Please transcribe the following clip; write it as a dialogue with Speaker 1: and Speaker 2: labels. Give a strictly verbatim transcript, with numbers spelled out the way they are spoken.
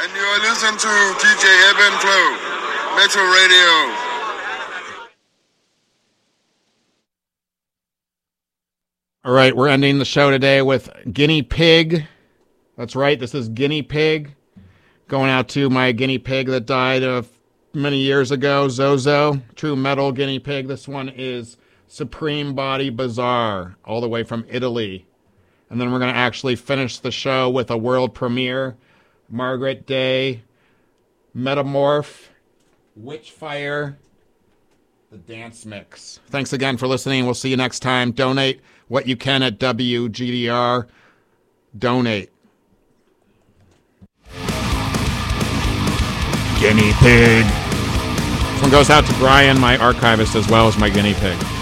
Speaker 1: And you are listening to D J Ebb and Flow, Metal Radio.
Speaker 2: All right, we're ending the show today with Guinea Pig. That's right, this is Guinea Pig. Going out to my guinea pig that died uh, many years ago, Zozo. True metal guinea pig. This one is Supreme Body Bazaar, all the way from Italy. And then we're going to actually finish the show with a world premiere. Margaret Day, Metamorph, Witchfire, the dance mix. Thanks again for listening. We'll see you next time. Donate what you can at W G D R. Donate. Guinea pig. This one goes out to Brian, my archivist, as well as my guinea pig.